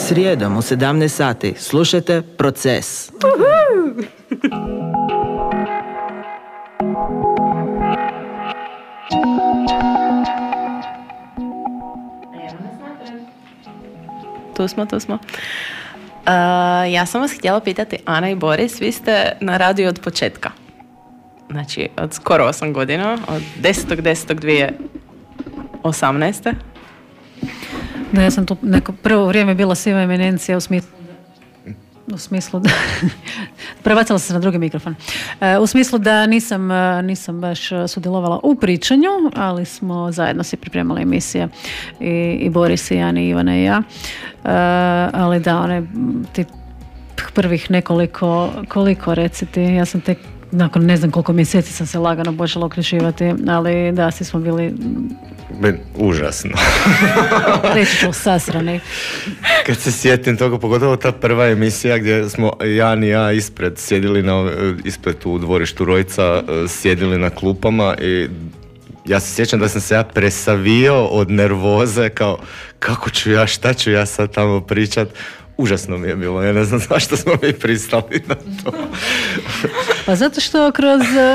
Srijedom u 17 sati slušajte Proces. Tu smo. Ja sam vas htjela pitati, Ana i Boris, vi ste na radiju od početka. Znači, od skoro 8 godina, od 10.10.2018. Da, ja sam tu neko prvo vrijeme bila siva eminencija u smislu da prebacila sam se na drugi mikrofon. U smislu da nisam baš sudjelovala u pričanju, ali smo zajedno si pripremali emisije i Boris, i Jan, i Ivana i ja. Ali da, one ti prvih koliko reciti, ja sam tek nakon ne znam koliko mjeseci sam se lagano počela uključivati, ali da, svi smo bili užasno. Reći ću sasrani. Kad se sjetim toga, pogotovo ta prva emisija gdje smo Jan i ja ispred u dvorištu Rojca, sjedili na klupama i ja se sjećam da sam se ja presavio od nervoze, kao kako ću ja, šta ću ja sad tamo pričat. Užasno mi je bilo, ja ne znam zašto smo mi pristali na to. Pa zato što kroz